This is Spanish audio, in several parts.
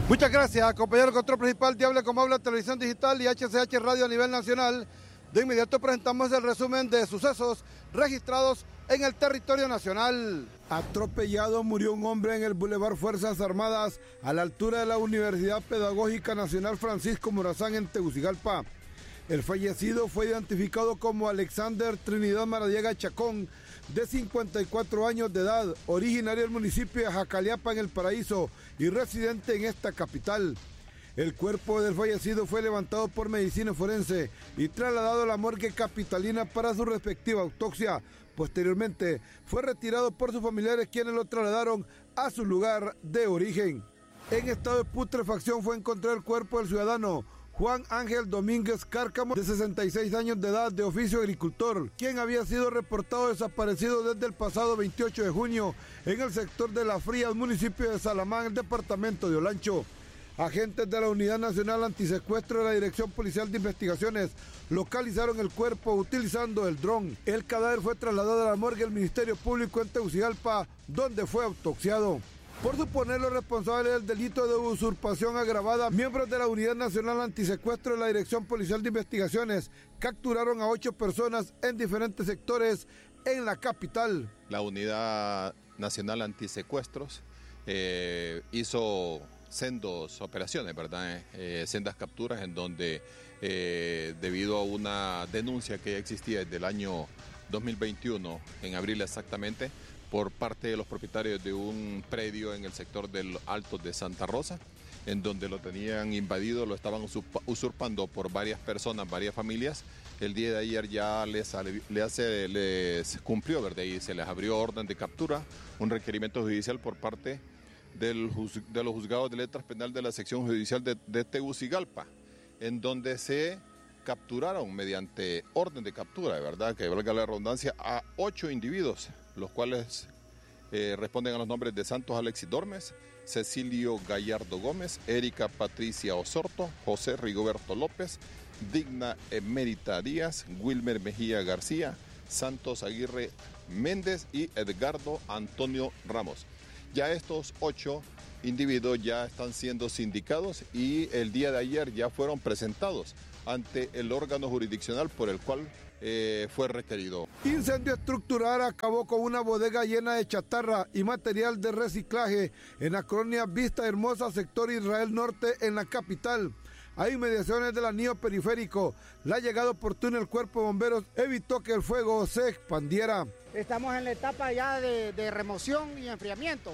Muchas gracias, compañero control principal de Hable Como Habla Televisión Digital y HCH Radio a nivel nacional. De inmediato presentamos el resumen de sucesos registrados en el territorio nacional. Atropellado murió un hombre en el Boulevard Fuerzas Armadas a la altura de la Universidad Pedagógica Nacional Francisco Morazán en Tegucigalpa. El fallecido fue identificado como Alexander Trinidad Maradiaga Chacón, de 54 años de edad, originario del municipio de Jacaliapa en El Paraíso y residente en esta capital. El cuerpo del fallecido fue levantado por medicina forense y trasladado a la morgue capitalina para su respectiva autopsia. Posteriormente fue retirado por sus familiares, quienes lo trasladaron a su lugar de origen. En estado de putrefacción fue encontrado el cuerpo del ciudadano Juan Ángel Domínguez Cárcamo, de 66 años de edad, de oficio agricultor, quien había sido reportado desaparecido desde el pasado 28 de junio en el sector de La Fría, municipio de Salamán, el departamento de Olancho. Agentes de la Unidad Nacional Antisecuestro de la Dirección Policial de Investigaciones localizaron el cuerpo utilizando el dron. El cadáver fue trasladado a la morgue del Ministerio Público en Tegucigalpa, donde fue autopsiado. Por suponerlo responsable del delito de usurpación agravada, miembros de la Unidad Nacional Antisecuestro de la Dirección Policial de Investigaciones capturaron a 8 personas en diferentes sectores en la capital. La Unidad Nacional Antisecuestros hizo sendas operaciones, ¿verdad? Sendas capturas en donde debido a una denuncia que ya existía desde el año 2021, en abril exactamente, por parte de los propietarios de un predio en el sector del Alto de Santa Rosa, en donde lo tenían invadido, lo estaban usurpando por varias personas, varias familias. El día de ayer ya les cumplió, ¿verdad? Y se les abrió orden de captura, un requerimiento judicial por parte de los juzgados de letras penal de la sección judicial de Tegucigalpa, en donde se capturaron mediante orden de captura, ¿verdad? Que valga la redundancia, a 8 individuos, los cuales responden a los nombres de Santos Alexis Dormes, Cecilio Gallardo Gómez, Erika Patricia Osorto, José Rigoberto López, Digna Emérita Díaz, Wilmer Mejía García, Santos Aguirre Méndez y Edgardo Antonio Ramos. Ya estos 8 individuos ya están siendo sindicados y el día de ayer ya fueron presentados ante el órgano jurisdiccional por el cual fue requerido. Incendio estructural acabó con una bodega llena de chatarra y material de reciclaje en la colonia Vista Hermosa, sector Israel Norte, en la capital. A inmediaciones del anillo periférico, la llegada oportuna del cuerpo de bomberos evitó que el fuego se expandiera. Estamos en la etapa ya de remoción y enfriamiento.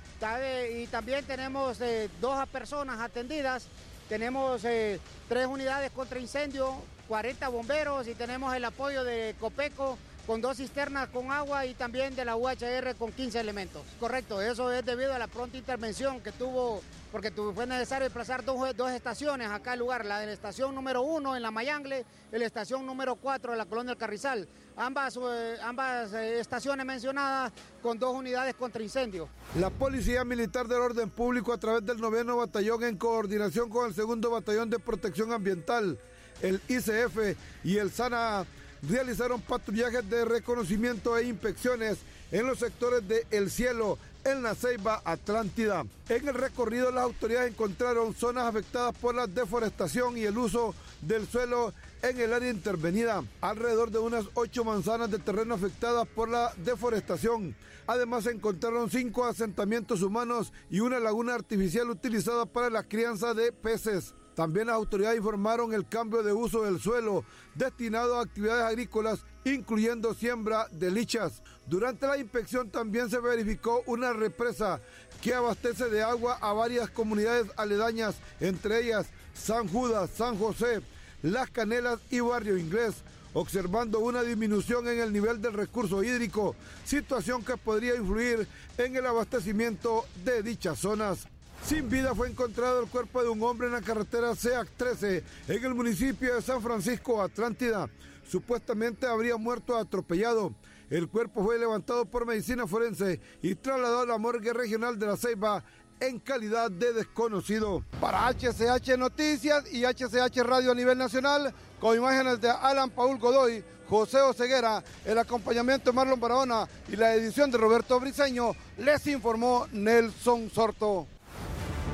Y también tenemos 2 personas atendidas. Tenemos 3 unidades contra incendio, 40 bomberos y tenemos el apoyo de Copeco con 2 cisternas con agua y también de la UHR con 15 elementos. Correcto, eso es debido a la pronta intervención que tuvo, porque fue necesario desplazar dos estaciones acá al lugar, la de la estación número 1 en la Mayangle y la estación número 4 en la colonia El Carrizal. Ambas estaciones mencionadas con 2 unidades contra incendio. La Policía Militar del Orden Público, a través del 9º Batallón, en coordinación con el 2º Batallón de Protección Ambiental, el ICF y el SANA, realizaron patrullajes de reconocimiento e inspecciones en los sectores de El Cielo, en La Ceiba, Atlántida. En el recorrido, las autoridades encontraron zonas afectadas por la deforestación y el uso del suelo en el área intervenida, alrededor de unas 8 manzanas de terreno afectadas por la deforestación. Además, se encontraron 5 asentamientos humanos y una laguna artificial utilizada para la crianza de peces. También las autoridades informaron el cambio de uso del suelo destinado a actividades agrícolas, incluyendo siembra de lichas. Durante la inspección también se verificó una represa que abastece de agua a varias comunidades aledañas, entre ellas San Judas, San José, Las Canelas y Barrio Inglés, observando una disminución en el nivel del recurso hídrico, situación que podría influir en el abastecimiento de dichas zonas. Sin vida fue encontrado el cuerpo de un hombre en la carretera SEAC 13 en el municipio de San Francisco, Atlántida. Supuestamente habría muerto atropellado. El cuerpo fue levantado por medicina forense y trasladado a la morgue regional de La Ceiba en calidad de desconocido. Para HCH Noticias y HCH Radio a nivel nacional, con imágenes de Alan Paul Godoy, José Oseguera, el acompañamiento de Marlon Barahona y la edición de Roberto Briceño, les informó Nelson Sorto.